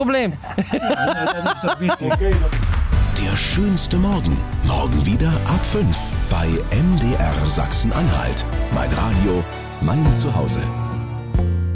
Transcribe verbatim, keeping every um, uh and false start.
Problem. Der schönste Morgen. Morgen wieder ab fünf bei M D R Sachsen-Anhalt. Mein Radio, mein Zuhause.